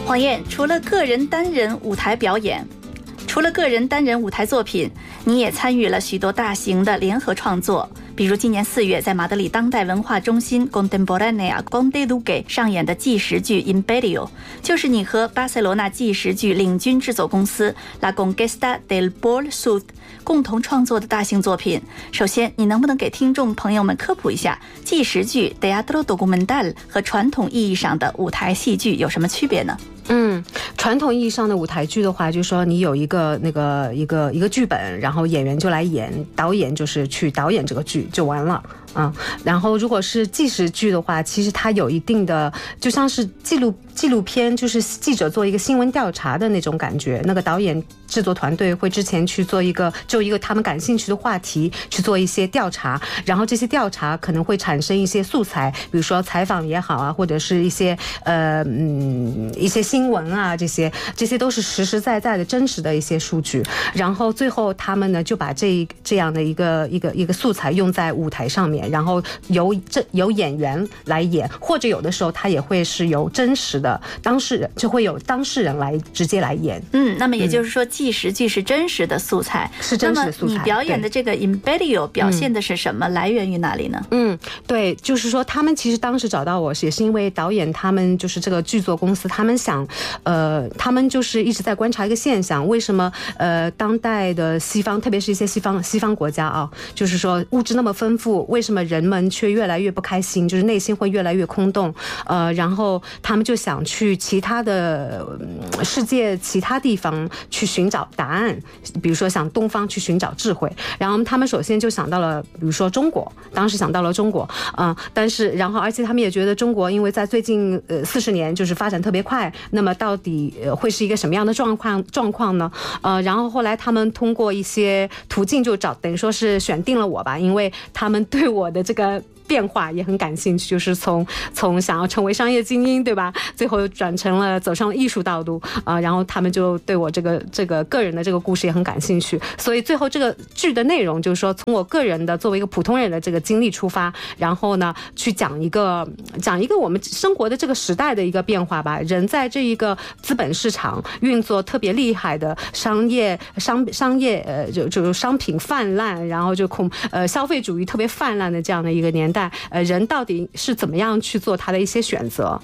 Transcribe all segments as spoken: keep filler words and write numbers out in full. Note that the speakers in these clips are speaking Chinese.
黄燕，除了个人单人舞台表演，除了个人单人舞台作品，你也参与了许多大型的联合创作。比如今年四月在马德里当代文化中心 Contemporánea Conde Duque 上演的纪实剧 Imperio， 就是你和巴塞罗那纪实剧领军制作公司 La Conquista del Pol Sud 共同创作的大型作品。首先，你能不能给听众朋友们科普一下纪实剧 Teatro Documental 和传统意义上的舞台戏剧有什么区别呢？ 嗯，传统意义上的舞台剧的话，就是说你有一个那个一个一个剧本，然后演员就来演，导演就是去导演这个剧就完了。嗯，然后如果是纪实剧的话，其实它有一定的，就像是纪录纪录片，就是记者做一个新闻调查的那种感觉。那个导演制作团队会之前去做一个就一个他们感兴趣的话题去做一些调查，然后这些调查可能会产生一些素材，比如说采访也好啊，或者是一些呃嗯一些新闻啊，这些这些都是实实在在的真实的一些数据。然后最后他们呢就把这这样的一个一个一个素材用在舞台上面。然后由这由演员来演，或者有的时候他也会是由真实的当事人，就会有当事人来直接来演。 嗯，那么也就是说，纪实剧是真实的素材， 嗯、是真实的素材。 那么你表演的这个 Imperio 表现的是什么？嗯、来源于哪里呢？ 嗯，对，就是说他们其实当时找到我，也是因为导演他们就是这个剧作公司，他们想，呃，他们就是一直在观察一个现象，为什么呃当代的西方，特别是一些西方西方国家啊，就是说物质那么丰富，为什么人们却越来越不开心，就是内心会越来越空洞，呃，然后他们就想去其他的、嗯、世界其他地方去寻找答案，比如说想东方去寻找智慧，然后他们首先就想到了，比如说中国，当时想到了中国，嗯、呃，但是然后而且他们也觉得中国因为在最近呃四十年就是发展特别快，那么到底、呃、会是一个什么样的状况状况呢？呃，然后后来他们通过一些途径就找，等于说是选定了我吧，因为他们对我的这个变化也很感兴趣，就是从从想要成为商业精英，对吧？最后转成了走上了艺术道路啊、呃，然后他们就对我这个这个个人的这个故事也很感兴趣，所以最后这个剧的内容就是说从我个人的作为一个普通人的这个经历出发，然后呢去讲一个讲一个我们生活的这个时代的一个变化吧。人在这一个资本市场运作特别厉害的商业商商业呃就就商品泛滥，然后就恐呃消费主义特别泛滥的这样的一个年代。呃，人到底是怎么样去做他的一些选择？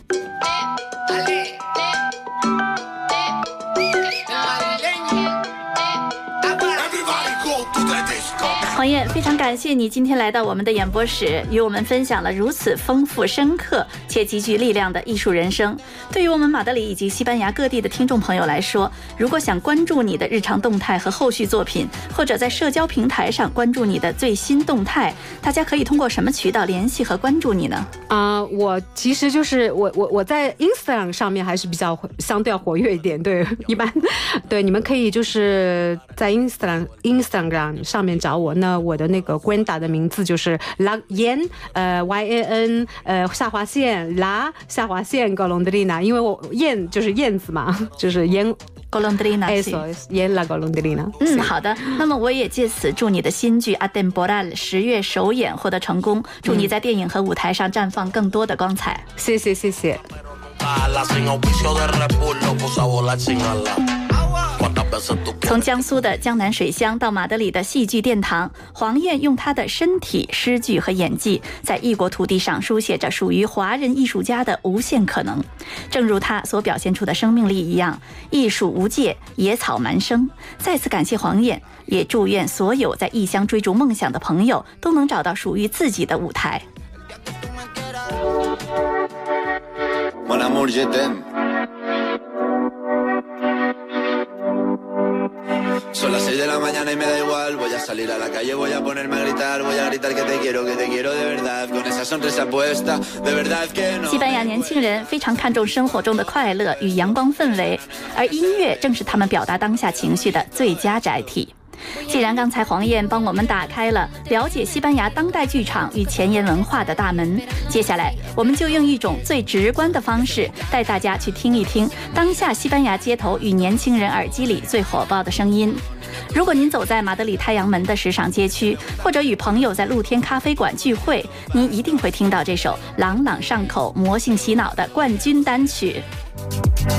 黄燕，非常感谢你今天来到我们的演播室，与我们分享了如此丰富深刻且极具力量的艺术人生。对于我们马德里以及西班牙各地的听众朋友来说，如果想关注你的日常动态和后续作品，或者在社交平台上关注你的最新动态，大家可以通过什么渠道联系和关注你呢？ 啊、呃，我其实就是我我我在 Instagram 上面还是比较相对要活跃一点，对，一般对你们可以就是在 Instagram Instagram 上面找我。那我的那个 Gwenda 的名字就是 La Yan 呃 Y A N 呃下划线 La 下划线 Golondrina， 因为我燕就是燕子嘛，就是燕 Golondrina， eso es Yan la Golondrina。 嗯，好的。那么我也借此祝你的新剧 Atemporal 十月首演获得成功，祝你在电影和舞台上绽放更多的光彩。 谢谢谢谢。 从江苏的江南水乡到马德里的戏剧殿堂，黄燕用她的身体、诗句和演技，在异国土地上书写着属于华人艺术家的无限可能。正如她所表现出的生命力一样，艺术无界，野草蛮生。再次感谢黄燕，也祝愿所有在异乡追逐梦想的朋友都能找到属于自己的舞台。 Son las seis de la mañana y me da igual. Voy a salir a la calle, voy a ponerme a gritar. Voy a gritar que te quiero, que te quiero de verdad. Con esa sonrisa puesta, de verdad que no. 西班牙年轻人非常看重生活中的快乐与阳光氛围，而音乐正是他们表达当下情绪的最佳载体。既然刚才黄燕帮我们打开了了解西班牙当代剧场与前沿文化的大门，接下来我们就用一种最直观的方式带大家去听一听当下西班牙街头与年轻人耳机里最火爆的声音。如果您走在马德里太阳门的时尚街区，或者与朋友在露天咖啡馆聚会，您一定会听到这首朗朗上口、魔性洗脑的冠军单曲。